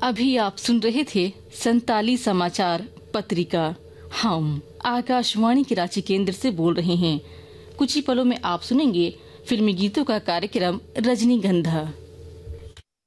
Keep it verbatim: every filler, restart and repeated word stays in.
अभी आप सुन रहे थे संताली समाचार पत्रिका। हम आकाशवाणी के रांची केंद्र से बोल रहे हैं। कुछ ही पलों में आप सुनेंगे फिल्मी गीतों का कार्यक्रम रजनीगंधा।